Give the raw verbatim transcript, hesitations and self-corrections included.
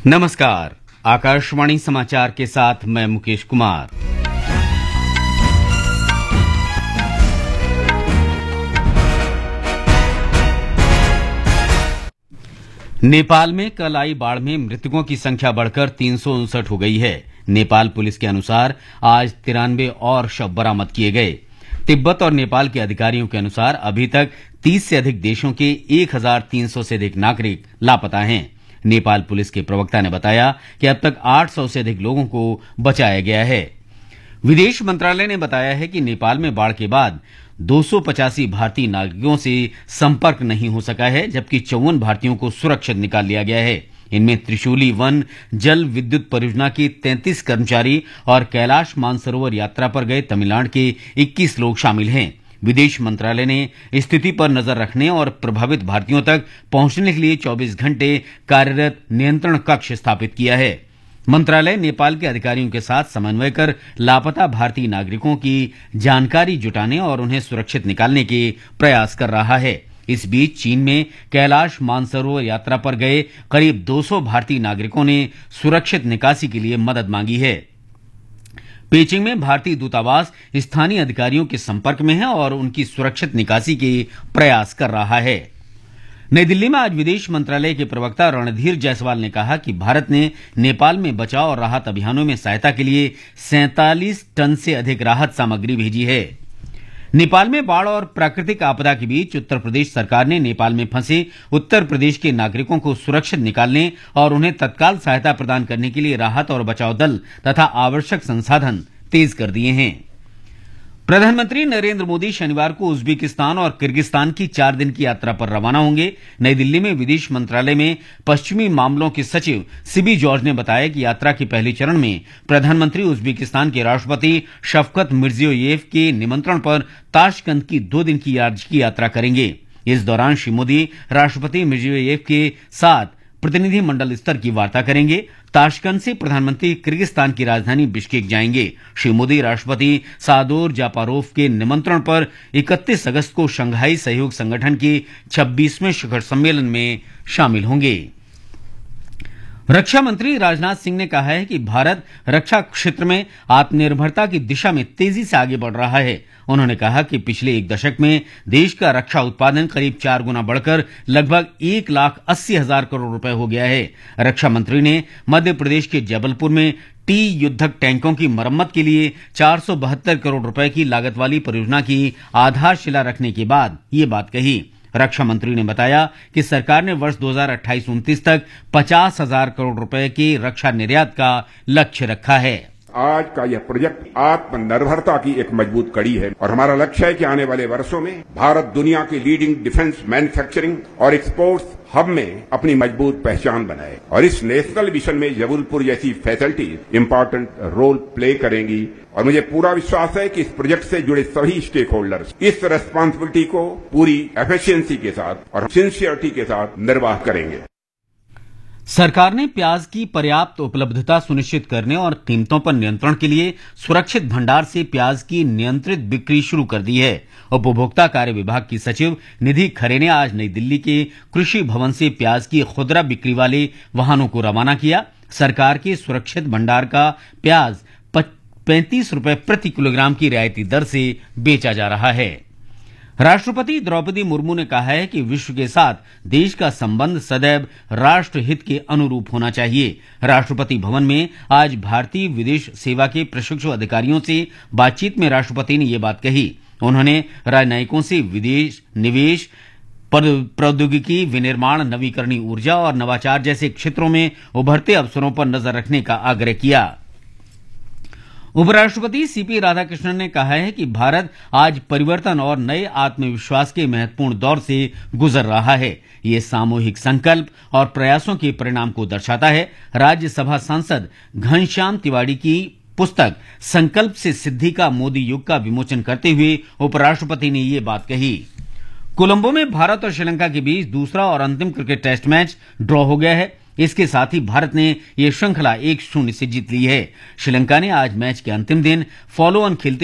नमस्कार, आकाशवाणी समाचार के साथ मैं मुकेश कुमार। नेपाल में कल आई बाढ़ में मृतकों की संख्या बढ़कर तीन सौ उनसठ हो गई है। नेपाल पुलिस के अनुसार आज तिरानवे और शव बरामद किए गए। तिब्बत और नेपाल के अधिकारियों के अनुसार अभी तक तीस से अधिक देशों के एक हजार तीन सौ से अधिक नागरिक लापता हैं। नेपाल पुलिस के प्रवक्ता ने बताया कि अब तक आठ सौ से अधिक लोगों को बचाया गया है। विदेश मंत्रालय ने बताया है कि नेपाल में बाढ़ के बाद दो सौ पचासी भारतीय नागरिकों से संपर्क नहीं हो सका है, जबकि चौवन भारतीयों को सुरक्षित निकाल लिया गया है। इनमें त्रिशूली वन जल विद्युत परियोजना के तैंतीस कर्मचारी और कैलाश मानसरोवर यात्रा पर गए तमिलनाडु के इक्कीस लोग शामिल हैं। विदेश मंत्रालय ने स्थिति पर नजर रखने और प्रभावित भारतीयों तक पहुंचने के लिए चौबीस घंटे कार्यरत नियंत्रण कक्ष स्थापित किया है। मंत्रालय नेपाल के अधिकारियों के साथ समन्वय कर लापता भारतीय नागरिकों की जानकारी जुटाने और उन्हें सुरक्षित निकालने के प्रयास कर रहा है। इस बीच चीन में कैलाश मानसरोवर यात्रा पर गए करीब दो सौ भारतीय नागरिकों ने सुरक्षित निकासी के लिए मदद मांगी है। पेचिंग में भारतीय दूतावास स्थानीय अधिकारियों के संपर्क में है और उनकी सुरक्षित निकासी के प्रयास कर रहा है। नई दिल्ली में आज विदेश मंत्रालय के प्रवक्ता रणधीर जायसवाल ने कहा कि भारत ने नेपाल में बचाव और राहत अभियानों में सहायता के लिए सैंतालीस टन से अधिक राहत सामग्री भेजी है। नेपाल में बाढ़ और प्राकृतिक आपदा के बीच उत्तर प्रदेश सरकार ने नेपाल में फंसे उत्तर प्रदेश के नागरिकों को सुरक्षित निकालने और उन्हें तत्काल सहायता प्रदान करने के लिए राहत और बचाव दल तथा आवश्यक संसाधन तेज कर दिए हैं। प्रधानमंत्री नरेंद्र मोदी शनिवार को उज्बेकिस्तान और किर्गिस्तान की चार दिन की यात्रा पर रवाना होंगे। नई दिल्ली में विदेश मंत्रालय में पश्चिमी मामलों के सचिव सिबी जॉर्ज ने बताया कि यात्रा के पहले चरण में प्रधानमंत्री उज्बेकिस्तान के राष्ट्रपति शफकत मिर्जियोयेव के निमंत्रण पर ताशकंद की दो दिन की यात्रा करेंगे। इस दौरान श्री मोदी राष्ट्रपति मिर्जियोयेव के साथ प्रतिनिधि मंडल स्तर की वार्ता करेंगे। ताशकंद से प्रधानमंत्री किर्गिस्तान की राजधानी बिश्केक जाएंगे। श्री मोदी राष्ट्रपति सादोर जापारोव के निमंत्रण पर इकतीस अगस्त को शंघाई सहयोग संगठन के छब्बीसवें शिखर सम्मेलन में शामिल होंगे। रक्षा मंत्री राजनाथ सिंह ने कहा है कि भारत रक्षा क्षेत्र में आत्मनिर्भरता की दिशा में तेजी से आगे बढ़ रहा है। उन्होंने कहा कि पिछले एक दशक में देश का रक्षा उत्पादन करीब चार गुना बढ़कर लगभग एक लाख अस्सी हजार करोड़ रुपए हो गया है। रक्षा मंत्री ने मध्य प्रदेश के जबलपुर में टी युद्धक टैंकों की मरम्मत के लिए चार सौ बहत्तर करोड़ रुपए की लागत वाली परियोजना की आधारशिला रखने के बाद ये बात कही। रक्षा मंत्री ने बताया कि सरकार ने वर्ष दो हजार अट्ठाईस उनतीस तक पचास हजार करोड़ रुपए के रक्षा निर्यात का लक्ष्य रखा है। आज का यह प्रोजेक्ट आत्मनिर्भरता की एक मजबूत कड़ी है और हमारा लक्ष्य है कि आने वाले वर्षों में भारत दुनिया की लीडिंग डिफेंस मैन्युफैक्चरिंग और एक्सपोर्ट्स हब में अपनी मजबूत पहचान बनाए और इस नेशनल मिशन में जबलपुर जैसी फैसिलिटीज इंपॉर्टेंट रोल प्ले करेंगी। और मुझे पूरा विश्वास है कि इस प्रोजेक्ट से जुड़े सभी स्टेक होल्डर्स इस रेस्पॉन्सिबिलिटी को पूरी एफिशिएंसी के साथ और सिंसियरिटी के साथ निर्वाह करेंगे। सरकार ने प्याज की पर्याप्त उपलब्धता सुनिश्चित करने और कीमतों पर नियंत्रण के लिए सुरक्षित भंडार से प्याज की नियंत्रित बिक्री शुरू कर दी है। उपभोक्ता कार्य विभाग की सचिव निधि खरे ने आज नई दिल्ली के कृषि भवन से प्याज की खुदरा बिक्री वाले वाहनों को रवाना किया। सरकार के सुरक्षित भंडार का प्याज पैंतीस रुपए प्रति किलोग्राम की रियायती दर से बेचा जा रहा है। राष्ट्रपति द्रौपदी मुर्मू ने कहा है कि विश्व के साथ देश का संबंध सदैव राष्ट्र हित के अनुरूप होना चाहिए। राष्ट्रपति भवन में आज भारतीय विदेश सेवा के प्रशिक्षु अधिकारियों से बातचीत में राष्ट्रपति ने ये बात कही। उन्होंने राजनयिकों से विदेश निवेश, प्रौद्योगिकी, विनिर्माण, नवीकरणीय ऊर्जा और नवाचार जैसे क्षेत्रों में उभरते अवसरों पर नजर रखने का आग्रह किया। उपराष्ट्रपति सीपी राधाकृष्णन ने कहा है कि भारत आज परिवर्तन और नए आत्मविश्वास के महत्वपूर्ण दौर से गुजर रहा है। ये सामूहिक संकल्प और प्रयासों के परिणाम को दर्शाता है। राज्यसभा सांसद घनश्याम तिवारी की पुस्तक संकल्प से सिद्धि का मोदी युग का विमोचन करते हुए उपराष्ट्रपति ने ये बात कही। कोलंबो में भारत और श्रीलंका के बीच दूसरा और अंतिम क्रिकेट टेस्ट मैच ड्रॉ हो गया है। इसके साथ ही भारत ने यह श्रृंखला एक शून्य से जीत ली है। श्रीलंका ने आज मैच के अंतिम दिन फॉलो ऑन खेलते